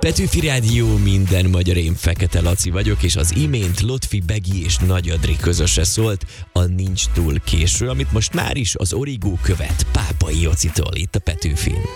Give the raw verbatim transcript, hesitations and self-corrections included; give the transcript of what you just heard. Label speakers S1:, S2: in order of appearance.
S1: Petőfi Rádió, minden magyar, én Fekete Laci vagyok, és az imént Lotfi Begi és Nagy Adri közöse szólt a Nincs túl késő, amit most már is az Origó követ Pápai Jocitól itt a Petőfin.